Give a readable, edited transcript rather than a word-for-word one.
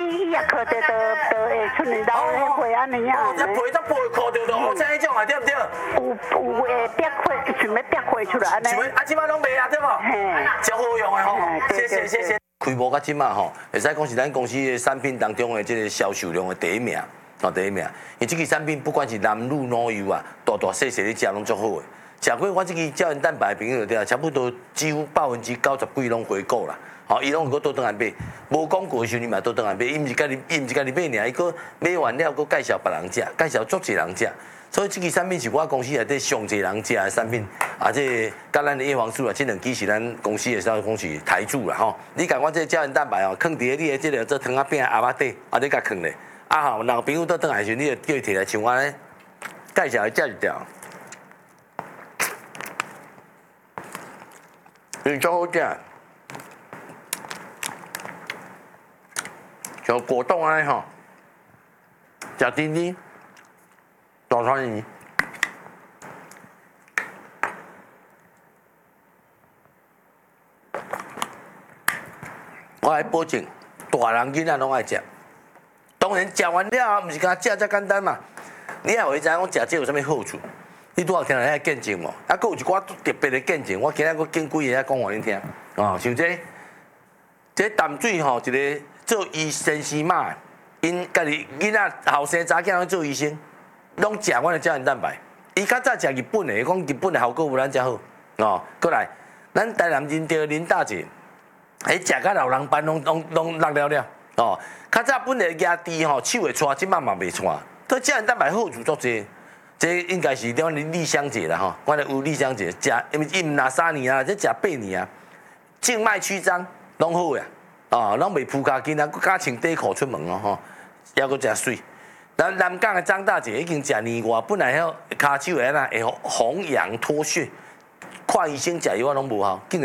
伊也靠着都会出来老迄血安尼啊。 哦，这皮才不会靠着哦，像迄种啊，对不对？ 有会逼血，想要逼血出来安尼。 即摆拢卖啊，对无？ 嘿， 真好用的吼，谢谢。规模到即马吼，会使讲是咱公司的产品当中的这个销售量的第一名，第一名。因为这个产品不管是男女老幼啊，大大细细你食拢足好的。食过我这个胶原蛋白的朋友对啊，差不多几乎90%几拢回购啦。吼，伊拢有倒转来买，无广告的时候你嘛倒转来买，伊毋是家己买尔，伊佫买完了佫介绍别人食，介绍足侪人食。所以这个产品是我公司内底上侪人食的产品，啊，这甲咱的叶黄素啊，这两支是咱公司的讲是台柱啦吼。你甲我这胶原蛋白哦，放伫你的这个做汤仔饼阿巴底，啊，你甲放咧，啊吼，若有朋友倒转来时，你就叫伊摕来像我咧介绍伊食一条，伊足好食，像果冻安尼吼，食甜甜。大川鱼，我来保证，大人囡仔拢爱食。当然食完了，毋是干食遮简单嘛。你也会知影讲食这有啥物好处？你拄好听人遐见证无？啊，佫有一寡特别的见证，我今仔佫见几个遐讲互恁听。哦，像这淡水吼，一个做医生师妈，因家己囡仔后生查囝拢做医生。拢食阮的胶原蛋白，伊较早食日本的，讲日本的效果无咱遮好哦。过来，咱台南认着林大姐，迄食甲老人斑拢落了哦。较早本来牙齿吼手会搓，即摆嘛袂搓。对胶原蛋白好处足济，这应该是阮的丽香姐啦吼，阮的有丽香姐食，因为伊毋拿3年啊，这食8年啊，静脉曲张拢好呀，哦，拢袂扑骹筋啊，佮加穿底裤出门哦吼，还佫诚水。咱南港的张大姐已经食年外，本来遐骹手会安那会红痒脱屑，看医生食药啊拢无效，竟